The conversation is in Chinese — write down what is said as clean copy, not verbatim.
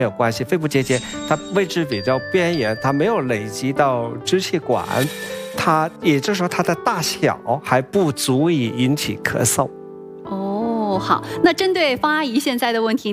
有关系，肺部结节它位置比较边缘，它没有累积到支气管，它也就是说它的大小还不足以引起咳嗽。 哦，好，那针对方阿姨现在的问题。